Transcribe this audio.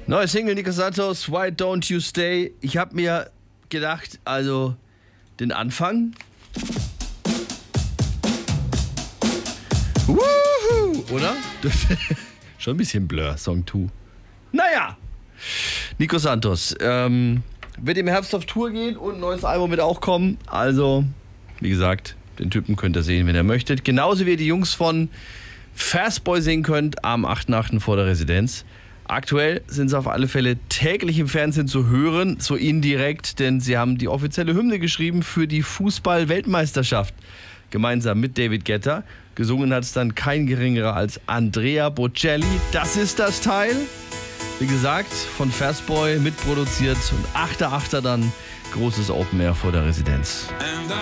Neue Single Nico Santos, Why Don't You Stay? Ich habe mir gedacht, also den Anfang. Woohoo, oder? Schon ein bisschen Blur, Song 2. Naja, Nico Santos wird im Herbst auf Tour gehen und ein neues Album wird auch kommen. Also, wie gesagt, den Typen könnt ihr sehen, wenn ihr möchtet. Genauso wie ihr die Jungs von Fastboy sehen könnt am 8.8. vor der Residenz. Aktuell sind sie auf alle Fälle täglich im Fernsehen zu hören, so indirekt, denn sie haben die offizielle Hymne geschrieben für die Fußball-Weltmeisterschaft. Gemeinsam mit David Guetta. Gesungen hat es dann kein geringerer als Andrea Bocelli. Das ist das Teil. Wie gesagt, von Fastboy mitproduziert und 8.8. dann großes Open Air vor der Residenz.